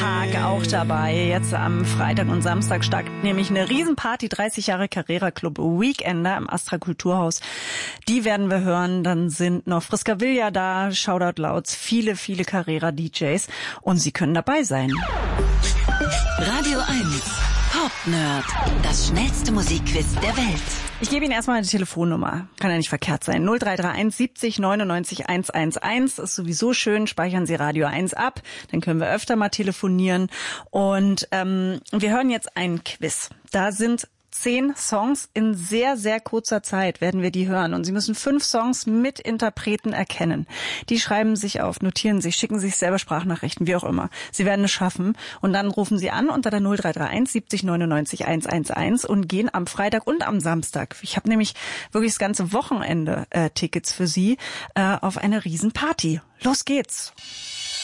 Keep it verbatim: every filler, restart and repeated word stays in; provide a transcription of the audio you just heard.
Tag auch dabei. Jetzt am Freitag und Samstag startet nämlich eine Riesenparty, dreißig Jahre Carrera Club Weekender im Astra Kulturhaus. Die werden wir hören. Dann sind noch Friska Villa da, Shoutout Louds, viele, viele Carrera-D Js und Sie können dabei sein. Radio eins Pop Nerd, das schnellste Musikquiz der Welt. Ich gebe Ihnen erstmal eine Telefonnummer. Kann ja nicht verkehrt sein. null drei drei eins siebzig neunundneunzig hundertelf ist sowieso schön. Speichern Sie Radio eins ab. Dann können wir öfter mal telefonieren. Und ähm, wir hören jetzt einen Quiz. Da sind zehn Songs in sehr, sehr kurzer Zeit werden wir die hören. Und Sie müssen fünf Songs mit Interpreten erkennen. Die schreiben sich auf, notieren sich, schicken sich selber Sprachnachrichten, wie auch immer. Sie werden es schaffen. Und dann rufen Sie an unter der null drei drei eins siebzig neunundneunzig hundertelf und gehen am Freitag und am Samstag. Ich habe nämlich wirklich das ganze Wochenende äh, Tickets für Sie äh, auf eine Riesenparty. Los geht's!